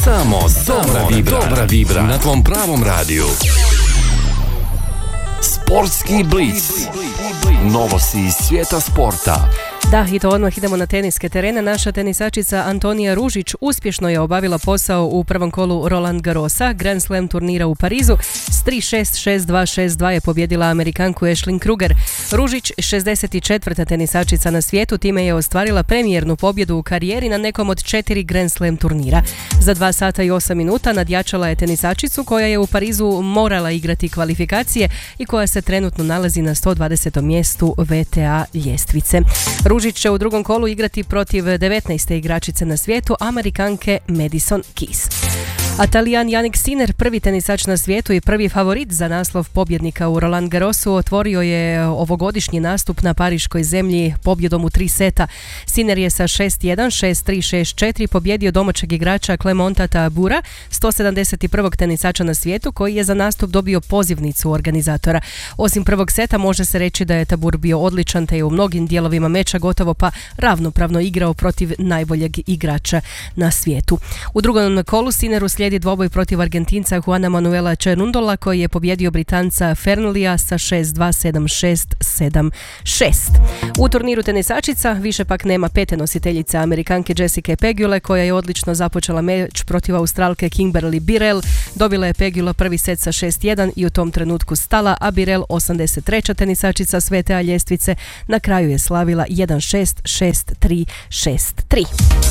Samo dobra vibra na tvom pravom radiju. Sportski blic. Novosti iz svijeta sporta. Da, i to odmah idemo na teniske terene. Naša tenisačica Antonija Ružić uspješno je obavila posao u prvom kolu Roland Garrosa, Grand Slam turnira u Parizu. S 3-6, 6-2, 6-2 je pobjedila Amerikanku Ashlyn Kruger. Ružić, 64. tenisačica na svijetu, time je ostvarila premijernu pobjedu u karijeri na nekom od 4 Grand Slam turnira. Za 2 sata i 8 minuta nadjačala je tenisačicu koja je u Parizu morala igrati kvalifikacije i koja se trenutno nalazi na 120. mjestu WTA ljestvice. Ružić će u drugom kolu igrati protiv 19. igračice na svijetu, Amerikanke Madison Keys. A Talijan Jannik Sinner, prvi tenisač na svijetu i prvi favorit za naslov pobjednika u Roland Garrosu, otvorio je ovogodišnji nastup na pariškoj zemlji pobjedom u 3 seta. Sinner je sa 6-1, 6-3, 6-4 pobjedio domaćeg igrača Clemonta Tabura, 171. tenisača na svijetu, koji je za nastup dobio pozivnicu organizatora. Osim prvog seta može se reći da je Tabur bio odličan, te je u mnogim dijelovima meča gotovo pa ravnopravno igrao protiv najboljeg igrača na svijetu. U drugom kolu Sinneru slijedi dvoboj protiv Argentinca Juana Manuela Cerundola, koji je pobjedio Britanca Fernlija sa 6-2, 7-6, 7-6. U turniru tenisačica više pak nema pete nositeljice, Amerikanke Jessica Pegula, koja je odlično započela meč protiv Australke Kimberly Birrell. Dobila je Pegula prvi set sa 6-1 i u tom trenutku stala, a Birrell, 83. tenisačica WTA ljestvice, na kraju je slavila 1-6, 6-3, 6-3.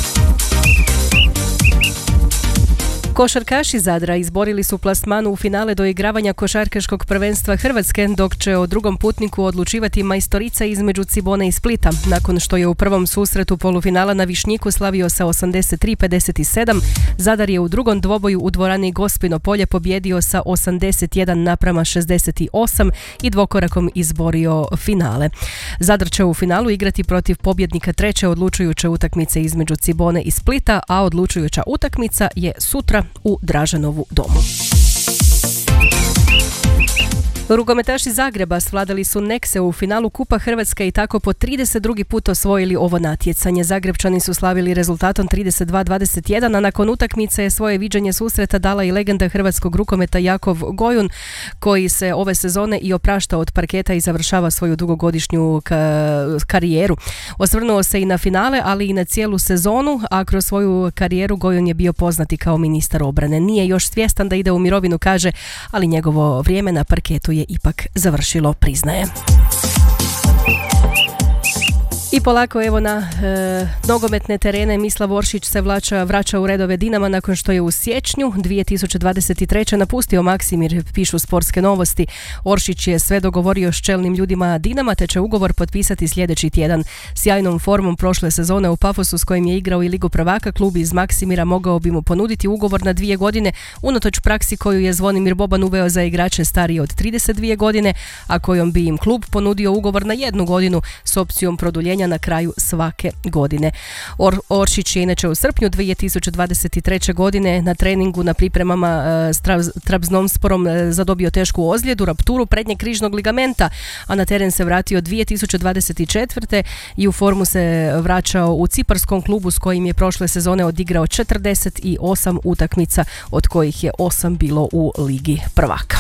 Košarkaši Zadra izborili su plasman u finale doigravanja košarkaškog prvenstva Hrvatske, dok će o drugom putniku odlučivati majstorica između Cibone i Splita. Nakon što je u prvom susretu polufinala na Višnjiku slavio sa 83-57, Zadar je u drugom dvoboju u dvorani Gospino polje pobjedio sa 81-68 i dvokorakom izborio finale. Zadar će u finalu igrati protiv pobjednika treće odlučujuće utakmice između Cibone i Splita, a odlučujuća utakmica je sutra u Dražanovu domu. Rukometaši Zagreba svladali su Nekse u finalu Kupa Hrvatske i tako po 32. put osvojili ovo natjecanje. Zagrebčani su slavili rezultatom 32-21, a nakon utakmice je svoje viđenje susreta dala i legenda hrvatskog rukometa Jakov Gojun, koji se ove sezone i oprašta od parketa i završava svoju dugogodišnju karijeru. Osvrnuo se i na finale, ali i na cijelu sezonu, a kroz svoju karijeru Gojun je bio poznati kao ministar obrane. Nije još svjestan da ide u mirovinu, kaže, ali njegovo vrijeme na parketu je ipak završilo, priznaje. I polako evo na nogometne terene Mislav Oršić se vraća u redove Dinama nakon što je u siječnju 2023. napustio Maksimir, pišu Sportske novosti. Oršić je sve dogovorio s čelnim ljudima Dinama, te će ugovor potpisati sljedeći tjedan. Sjajnom formom prošle sezone u Pafosu, s kojim je igrao i Ligu prvaka, klub iz Maksimira mogao bi mu ponuditi ugovor na 2 godine, unatoč praksi koju je Zvonimir Boban uveo za igrače starije od 32 godine, a kojom bi im klub ponudio ugovor na 1 godinu s opcijom produljenja na kraju svake godine. Oršić je inače u srpnju 2023. godine na treningu na pripremama s Trabzonsporom zadobio tešku ozljedu, rapturu prednjeg križnog ligamenta, a na teren se vratio 2024. i u formu se vraćao u ciparskom klubu s kojim je prošle sezone odigrao 48 utakmica, od kojih je 8 bilo u Ligi prvaka.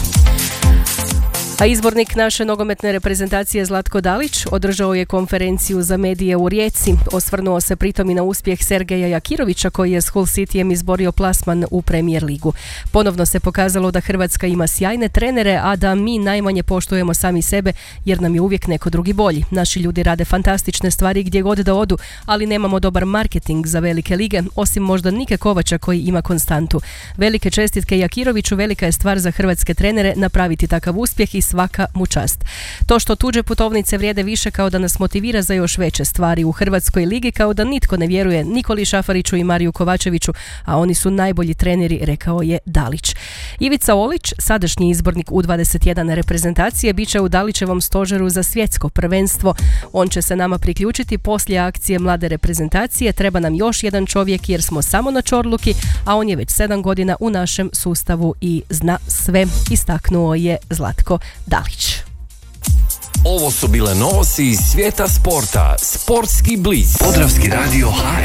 A izbornik naše nogometne reprezentacije Zlatko Dalić održao je konferenciju za medije u Rijeci. Osvrnuo se pritom i na uspjeh Sergeja Jakirovića, koji je s Hull Cityjem izborio plasman u Premier ligu. Ponovno se pokazalo da Hrvatska ima sjajne trenere, a da mi najmanje poštujemo sami sebe, jer nam je uvijek neko drugi bolji. Naši ljudi rade fantastične stvari gdje god da odu, ali nemamo dobar marketing za velike lige, osim možda Nike Kovača koji ima konstantu. Velike čestitke Jakiroviću, velika je stvar za hrvatske trenere napraviti takav uspjeh i svaka mu čast. To što tuđe putovnice vrijede više kao da nas motivira za još veće stvari u Hrvatskoj ligi, kao da nitko ne vjeruje Nikoli Šafariću i Mariju Kovačeviću, a oni su najbolji treneri, rekao je Dalić. Ivica Olić, sadašnji izbornik U21 reprezentacije, bit će u Dalićevom stožeru za svjetsko prvenstvo. On će se nama priključiti poslije akcije mlade reprezentacije. Treba nam još jedan čovjek jer smo samo na čorluki, a on je već 7 godina u našem sustavu i zna sve, istaknuo je Zlatko Dalić. Ovo su bile novosti iz svijeta sporta. Sportski blic. Podravski radio